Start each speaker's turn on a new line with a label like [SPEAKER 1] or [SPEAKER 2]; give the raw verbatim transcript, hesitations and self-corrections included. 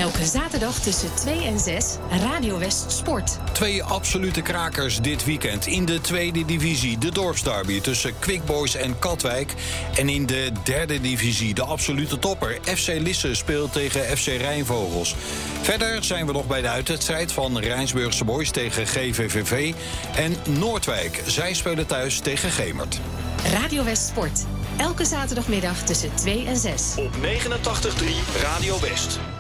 [SPEAKER 1] Elke zaterdag tussen twee en zes, Radio West Sport.
[SPEAKER 2] Twee absolute krakers dit weekend. In de tweede divisie, de dorpsderby tussen Quick Boys en Katwijk. En in de derde divisie, de absolute topper. F C Lisse speelt tegen F C Rijnvogels. Verder zijn we nog bij de uitwedstrijd van Rijnsburgse Boys tegen G V V V. En Noordwijk, zij spelen thuis tegen Gemert.
[SPEAKER 1] Radio West Sport. Elke zaterdagmiddag tussen twee en zes.
[SPEAKER 3] Op negenentachtig komma drie Radio West.